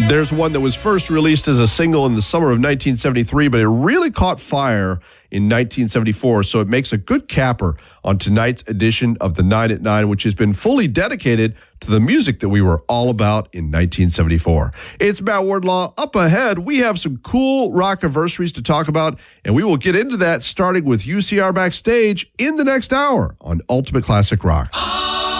There's one that was first released as a single in the summer of 1973, but it really caught fire in 1974, so it makes a good capper on tonight's edition of the 9 at 9, which has been fully dedicated to the music that we were all about in 1974. It's Matt Wardlaw. Up ahead, we have some cool rock anniversaries to talk about, and we will get into that starting with UCR Backstage in the next hour on Ultimate Classic Rock.